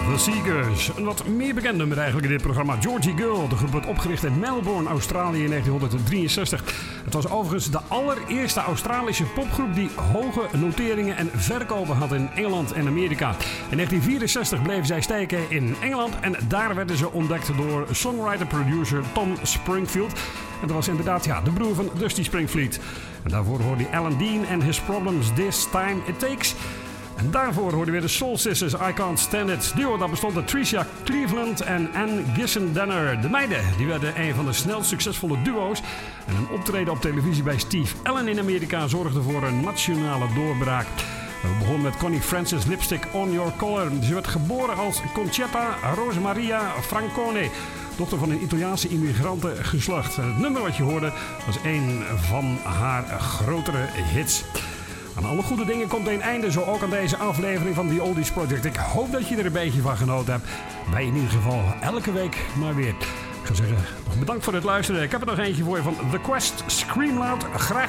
The Seekers. Een wat meer bekend nummer eigenlijk in dit programma. Georgie Girl. De groep werd opgericht in Melbourne, Australië in 1963. Het was overigens de allereerste Australische popgroep die hoge noteringen en verkopen had in Engeland en Amerika. In 1964 bleven zij steken in Engeland en daar werden ze ontdekt door songwriter-producer Tom Springfield. En dat was inderdaad de broer van Dusty Springfield. En daarvoor hoorde hij Alan Dean en His Problems This Time It Takes. En daarvoor hoorden we de Soul Sisters, I Can't Stand It. Duo dat bestond uit Tricia Cleveland en Ann Gissendenner. De meiden die werden een van de snelst succesvolle duo's. En een optreden op televisie bij Steve Allen in Amerika zorgde voor een nationale doorbraak. We begonnen met Connie Francis, Lipstick on Your Collar. Ze werd geboren als Concetta Rosemaria Francone, dochter van een Italiaanse immigrantengeslacht. Het nummer wat je hoorde was een van haar grotere hits. Aan alle goede dingen komt een einde, zo ook aan deze aflevering van The Oldies Project. Ik hoop dat je er een beetje van genoten hebt. Wij in ieder geval elke week maar weer. Ik zou zeggen, bedankt voor het luisteren. Ik heb er nog eentje voor je van The Quest, Scream Loud. Graag